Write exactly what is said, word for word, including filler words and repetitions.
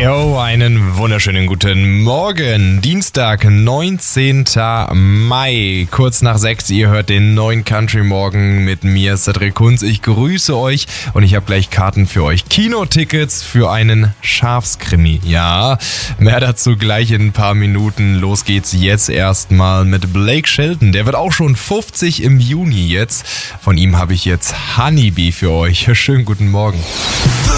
Jo, einen wunderschönen guten Morgen. Dienstag, neunzehnten Mai, kurz nach sechs. Ihr hört den neuen Country Morgen mit mir, Cedric Kunz. Ich grüße euch und ich habe gleich Karten für euch. Kinotickets für einen Schafskrimi. Ja, mehr dazu gleich in ein paar Minuten. Los geht's jetzt erstmal mit Blake Shelton. Der wird auch schon fünfzig im Juni jetzt. Von ihm habe ich jetzt Honeybee für euch. Schönen guten Morgen.